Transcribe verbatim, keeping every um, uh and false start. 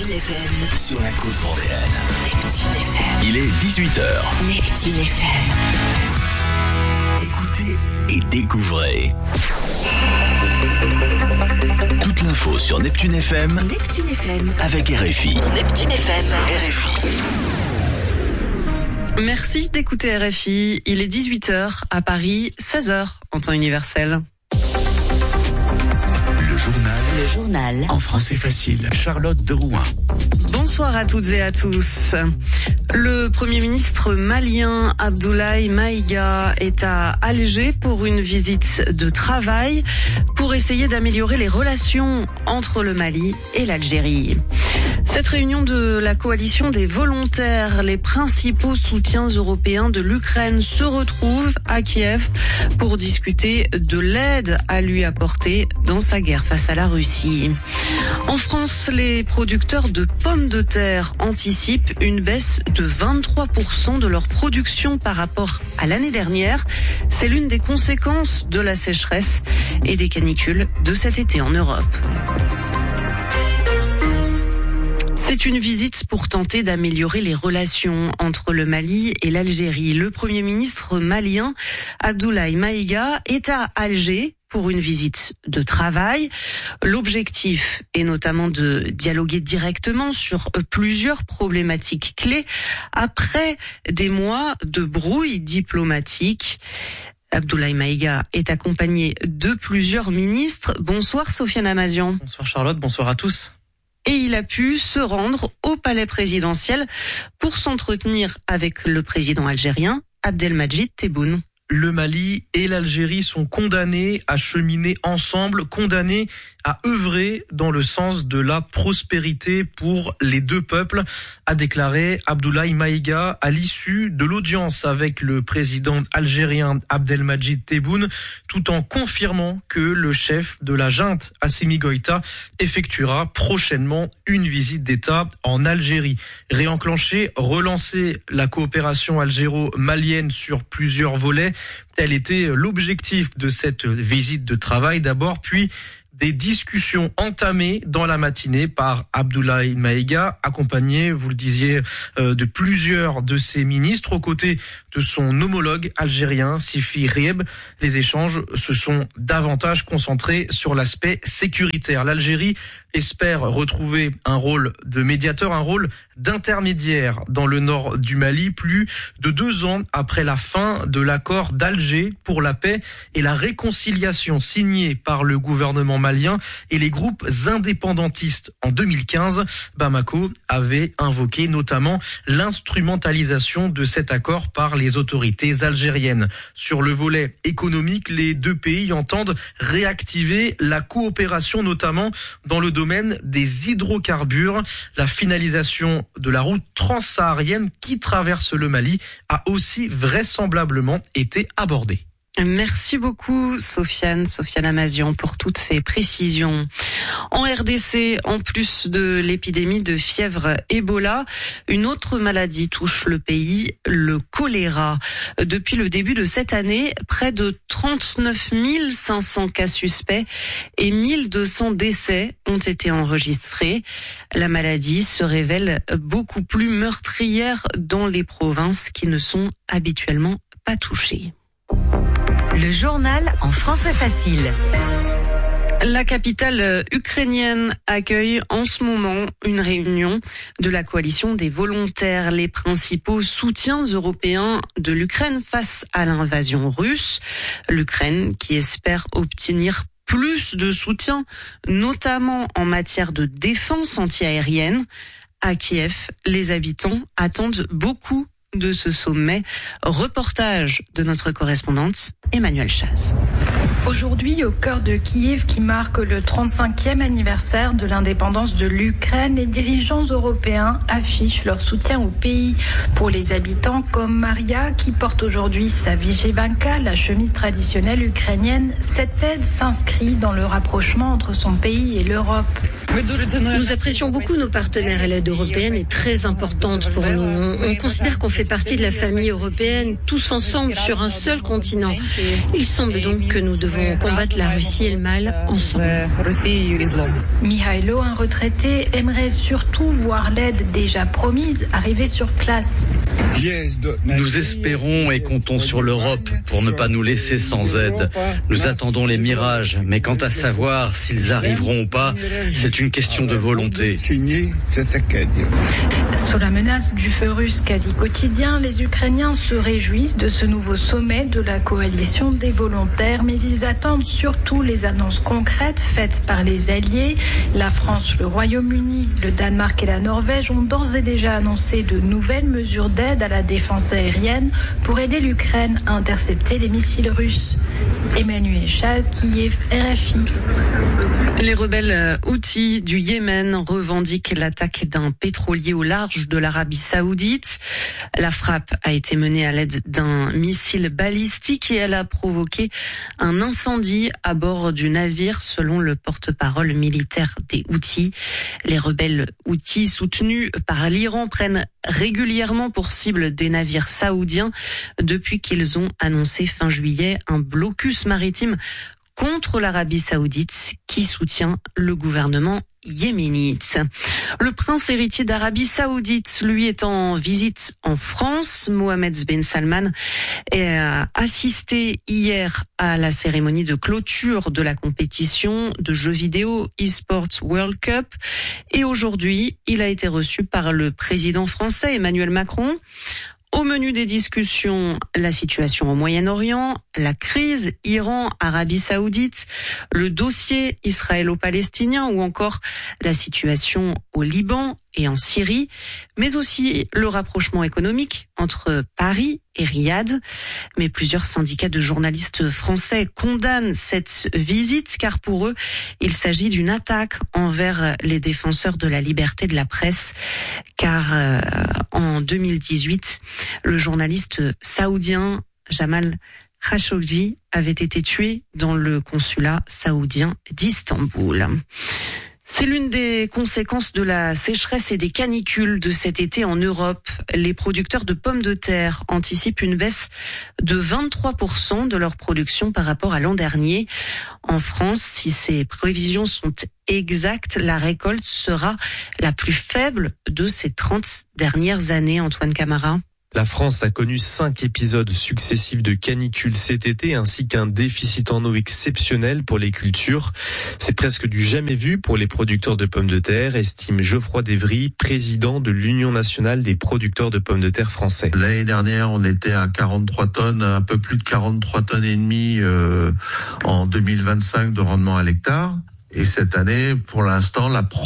Neptune F M. Sur la côte vendéenne. Neptune F M. Il est dix-huit heures. Neptune F M. Écoutez et découvrez. Toute l'info sur Neptune F M. Neptune F M. Avec R F I. Neptune F M. R F I. Merci d'écouter R F I. Il est dix-huit heures à Paris, seize heures en temps universel. Le journal. Le journal. En français facile. Charlotte de Rouen. Bonsoir à toutes et à tous. Le Premier ministre malien Abdoulaye Maïga est à Alger pour une visite de travail pour essayer d'améliorer les relations entre le Mali et l'Algérie. Cette réunion de la coalition des volontaires, les principaux soutiens européens de l'Ukraine se retrouvent à Kiev pour discuter de l'aide à lui apporter dans sa guerre face à la Russie. En France, les producteurs de pommes de terre anticipent une baisse de vingt-trois pour cent de leur production par rapport à l'année dernière. C'est l'une des conséquences de la sécheresse et des canicules de cet été en Europe. C'est une visite pour tenter d'améliorer les relations entre le Mali et l'Algérie. Le Premier ministre malien, Abdoulaye Maïga, est à Alger pour une visite de travail. L'objectif est notamment de dialoguer directement sur plusieurs problématiques clés après des mois de brouille diplomatique. Abdoulaye Maïga est accompagné de plusieurs ministres. Bonsoir Sofiane Amazian. Bonsoir Charlotte, bonsoir à tous. Et il a pu se rendre au palais présidentiel pour s'entretenir avec le président algérien Abdelmadjid Tebboune. Le Mali et l'Algérie sont condamnés à cheminer ensemble, condamnés à œuvrer dans le sens de la prospérité pour les deux peuples, a déclaré Abdoulaye Maïga à l'issue de l'audience avec le président algérien Abdelmadjid Tebboune, tout en confirmant que le chef de la junte, Assimi Goïta, effectuera prochainement une visite d'État en Algérie. Réenclencher, relancer la coopération algéro-malienne sur plusieurs volets, tel était l'objectif de cette visite de travail d'abord, puis des discussions entamées dans la matinée par Abdoulaye Maïga, accompagné, vous le disiez, de plusieurs de ses ministres, aux côtés de son homologue algérien, Sifi Rieb. Les échanges se sont davantage concentrés sur l'aspect sécuritaire. L'Algérie espère retrouver un rôle de médiateur, un rôle d'intermédiaire dans le nord du Mali, plus de deux ans après la fin de l'accord d'Alger pour la paix et la réconciliation signé par le gouvernement malien et les groupes indépendantistes en deux mille quinze. Bamako avait invoqué notamment l'instrumentalisation de cet accord par les autorités algériennes. Sur le volet économique, les deux pays entendent réactiver la coopération, notamment dans le domaine des hydrocarbures. La finalisation de la route transsaharienne qui traverse le Mali a aussi vraisemblablement été abordée. Merci beaucoup Sofiane, Sofiane Amazian pour toutes ces précisions. En R D C, en plus de l'épidémie de fièvre Ebola, une autre maladie touche le pays, le choléra. Depuis le début de cette année, près de trente-neuf mille cinq cents cas suspects et mille deux cents décès ont été enregistrés. La maladie se révèle beaucoup plus meurtrière dans les provinces qui ne sont habituellement pas touchées. Le journal en français facile. La capitale ukrainienne accueille en ce moment une réunion de la coalition des volontaires, les principaux soutiens européens de l'Ukraine face à l'invasion russe. L'Ukraine qui espère obtenir plus de soutien, notamment en matière de défense antiaérienne. À Kiev, les habitants attendent beaucoup de ce sommet. Reportage de notre correspondante Emmanuelle Chaz. Aujourd'hui, au cœur de Kiev, qui marque le trente-cinquième anniversaire de l'indépendance de l'Ukraine, les dirigeants européens affichent leur soutien au pays. Pour les habitants comme Maria, qui porte aujourd'hui sa Vyshvanka, la chemise traditionnelle ukrainienne, cette aide s'inscrit dans le rapprochement entre son pays et l'Europe. Nous apprécions beaucoup nos partenaires et l'aide européenne est très importante pour nous. On, on considère qu'on fait partie de la famille européenne, tous ensemble sur un seul continent. Il semble donc que nous devons combattre la Russie et le mal ensemble. Mihailo, un retraité, aimerait surtout voir l'aide déjà promise arriver sur place. Nous espérons et comptons sur l'Europe pour ne pas nous laisser sans aide. Nous attendons les mirages, mais quant à savoir s'ils arriveront ou pas, c'est une question de volonté. Sous la menace du feu russe quasi quotidien, les Ukrainiens se réjouissent de ce nouveau sommet de la coalition des volontaires, mais ils attendent surtout les annonces concrètes faites par les alliés. La France, le Royaume-Uni, le Danemark et la Norvège ont d'ores et déjà annoncé de nouvelles mesures d'aide à la défense aérienne pour aider l'Ukraine à intercepter les missiles russes. Emmanuel Chaz, Kiev, R F I. Les rebelles Houthis du Yémen revendiquent l'attaque d'un pétrolier au large de l'Arabie Saoudite. La frappe a été menée à l'aide d'un missile balistique et elle a provoqué un incendie à bord du navire, selon le porte-parole militaire des Houthis. Les rebelles Houthis soutenus par l'Iran prennent régulièrement pour cible des navires saoudiens depuis qu'ils ont annoncé fin juillet un blocus maritime contre l'Arabie Saoudite qui soutient le gouvernement yéménite. Le prince héritier d'Arabie Saoudite, lui, est en visite en France. Mohammed Ben Salman a assisté hier à la cérémonie de clôture de la compétition de jeux vidéo eSports World Cup. Et aujourd'hui, il a été reçu par le président français Emmanuel Macron. Au menu des discussions, la situation au Moyen-Orient, la crise Iran-Arabie Saoudite, le dossier israélo-palestinien ou encore la situation au Liban et en Syrie, mais aussi le rapprochement économique entre Paris et Riyad. Mais plusieurs syndicats de journalistes français condamnent cette visite car pour eux, il s'agit d'une attaque envers les défenseurs de la liberté de la presse. Car euh, en deux mille dix-huit, le journaliste saoudien Jamal Khashoggi avait été tué dans le consulat saoudien d'Istanbul. C'est l'une des conséquences de la sécheresse et des canicules de cet été en Europe. Les producteurs de pommes de terre anticipent une baisse de vingt-trois pour cent de leur production par rapport à l'an dernier. En France, si ces prévisions sont exactes, la récolte sera la plus faible de ces trente dernières années. Antoine Camara. La France a connu cinq épisodes successifs de canicule cet été ainsi qu'un déficit en eau exceptionnel pour les cultures. C'est presque du jamais vu pour les producteurs de pommes de terre, estime Geoffroy Desvry, président de l'Union nationale des producteurs de pommes de terre français. L'année dernière, on était à quarante-trois tonnes, un peu plus de quarante-trois tonnes et demie euh, en deux mille vingt-cinq de rendement à l'hectare. Et cette année, pour l'instant, la